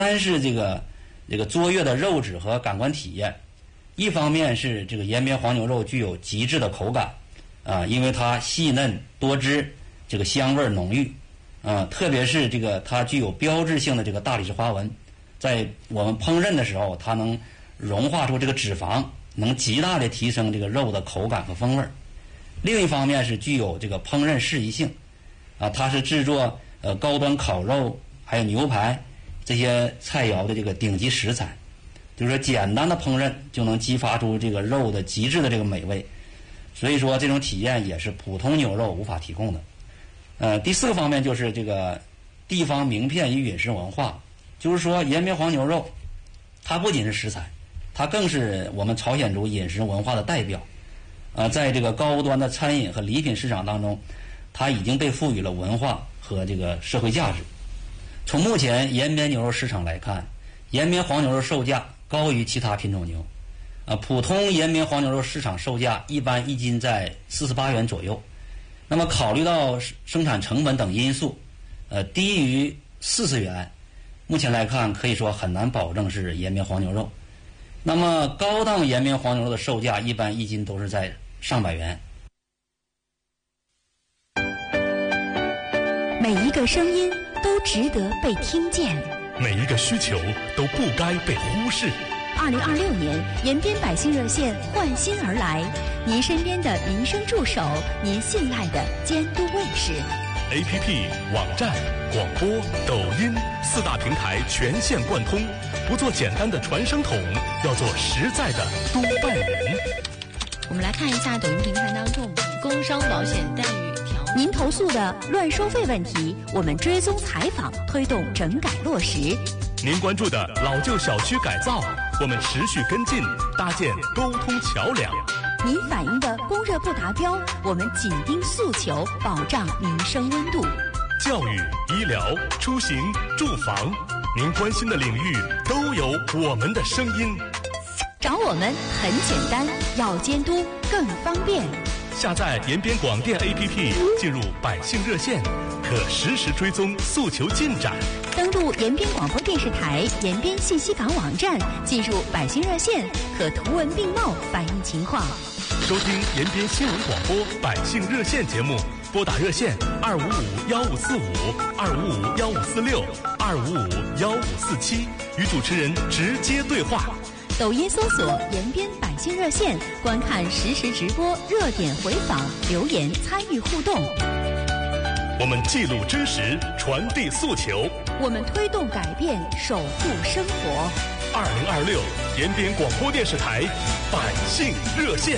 三是这个卓越的肉质和感官体验。一方面是这个延边黄牛肉具有极致的口感，因为它细嫩多汁，这个香味浓郁，特别是这个它具有标志性的这个大理石花纹，在我们烹饪的时候，它能融化出这个脂肪，能极大的提升这个肉的口感和风味。另一方面是具有这个烹饪适宜性，它是制作高端烤肉还有牛排这些菜肴的这个顶级食材，就是说简单的烹饪就能激发出这个肉的极致的这个美味，所以说这种体验也是普通牛肉无法提供的。第四个方面就是这个地方名片与饮食文化，就是说延边黄牛肉它不仅是食材，它更是我们朝鲜族饮食文化的代表。在这个高端的餐饮和礼品市场当中，它已经被赋予了文化和这个社会价值。从目前延边牛肉市场来看，延边黄牛肉售价高于其他品种牛。普通延边黄牛肉市场售价一般一斤在48元左右。那么考虑到生产成本等因素，低于40元，目前来看可以说很难保证是延边黄牛肉。那么高档延边黄牛肉的售价一般一斤都是在上百元。 每一个声音都值得被听见， 每一个需求都不该被忽视。 2026年，延边百姓热线换新而来，您身边的民生助手，您信赖的监督卫士。 APP、网站、广播、抖音4大平台全线贯通，不做简单的传声筒，要做实在的督办人。 我们来看一下抖音平台当中，工伤保险待遇条文。 您投诉的乱收费问题，我们追踪采访，推动整改落实。 您关注的老旧小区改造，我们持续跟进，搭建沟通桥梁。 您反映的供热不达标，我们紧盯诉求，保障民生温度。 教育、医疗、出行、住房，您关心的领域都有我们的声音。 找我们很简单，要监督更方便。 下载延边广电 APP， 进入百姓热线，可实时追踪诉求进展。 登录延边广播电视台延边信息港网站，进入百姓热线，可图文并茂反映情况。 收听延边新闻广播百姓热线节目，拨打热线255-1545、255-1546、255-1547，与主持人直接对话。 抖音搜索延边百姓热线，观看实时直播、热点回访、留言参与互动。 我们记录真实，传递诉求， 我们推动改变，守护生活。 2026延边广播电视台百姓热线。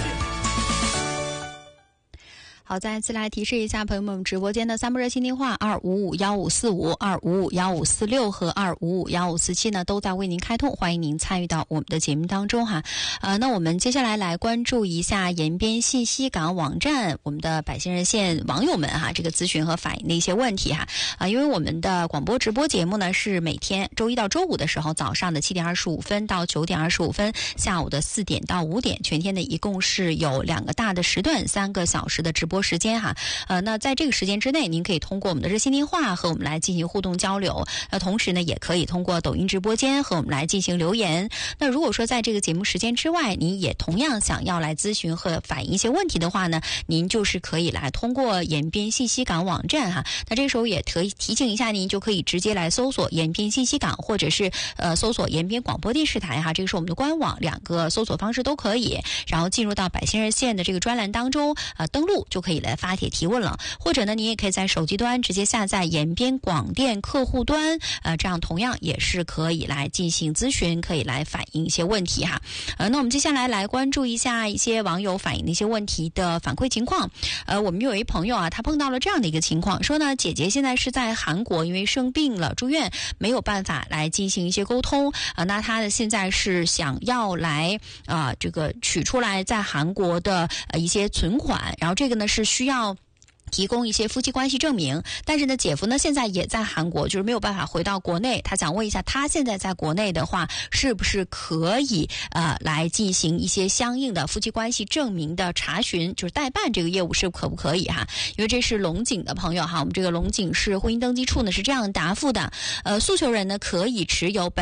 好，再次来提示一下朋友们，直播间的3部热线电话255-1545、255-1546和255-1547呢，都在为您开通，欢迎您参与到我们的节目当中哈。那我们接下来来关注一下延边信息港网站，我们的百姓热线网友们哈，这个咨询和反映的一些问题哈。因为我们的广播直播节目呢是每天周一到周五的时候，早上的7点25分到9点25分，下午的4点到5点，全天的一共是有2个大的时段，3个小时的直播时间哈。那在这个时间之内，您可以通过我们的热线电话和我们来进行互动交流，同时呢也可以通过抖音直播间和我们来进行留言。那如果说在这个节目时间之外，您也同样想要来咨询和反映一些问题的话呢，您就是可以来通过延边信息港网站哈。那这时候也提醒一下您，就可以直接来搜索延边信息港，或者是搜索延边广播电视台哈，这个是我们的官网，2个搜索方式都可以。然后进入到百姓热线的这个专栏当中，登录就可以来发帖提问了。或者呢，你也可以在手机端直接下载延边广电客户端，这样同样也是可以来进行咨询，可以来反映一些问题哈。那我们接下来关注一下一些网友反映的一些问题的反馈情况。我们有一朋友啊，他碰到了这样的一个情况，说呢，姐姐现在是在韩国，因为生病了住院，没有办法来进行一些沟通。那他现在是想要来这个取出来在韩国的一些存款，然后这个呢是需要提供一些夫妻关系证明，但是呢，姐夫呢现在也在韩国，就是没有办法回到国内。他想问一下，他现在在国内的话，是不是可以来进行一些相应的夫妻关系证明的查询，就是代办这个业务是可不可以哈？因为这是龙井的朋友哈，我们这个龙井市婚姻登记处呢是这样答复的，诉求人呢可以持有